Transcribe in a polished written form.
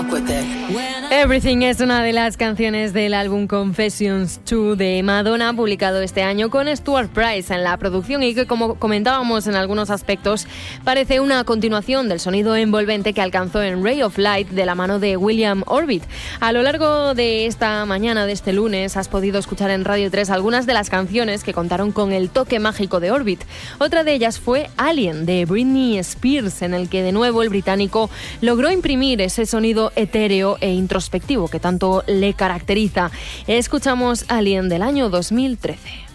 fuck with it. Everything es una de las canciones del álbum Confessions 2 de Madonna, publicado este año con Stuart Price en la producción y que, como comentábamos en algunos aspectos, parece una continuación del sonido envolvente que alcanzó en Ray of Light de la mano de William Orbit. A lo largo de esta mañana, de este lunes, has podido escuchar en Radio 3 algunas de las canciones que contaron con el toque mágico de Orbit. Otra de ellas fue Alien, de Britney Spears, en el que de nuevo el británico logró imprimir ese sonido etéreo e introspectivo que tanto le caracteriza. Escuchamos Alien del año 2013.